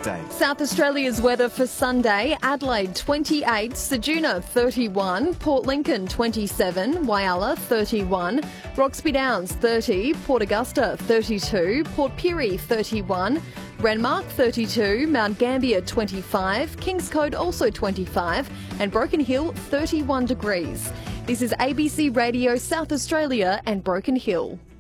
weekday. South Australia's weather for Sunday: Adelaide 28, Ceduna 31, Port Lincoln 27, Whyalla 31, Roxby Downs 30, Port Augusta 32, Port Pirie 31, Renmark 32, Mount Gambier 25, Kingscote also 25, and Broken Hill 31 degrees. This is ABC Radio South Australia and Broken Hill.